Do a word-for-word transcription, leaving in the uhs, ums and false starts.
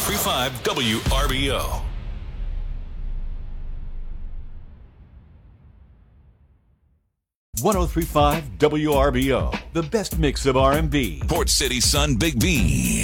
three five W R B O. one oh three point five W R B O, the best mix of R and B. Port City Sun Big B.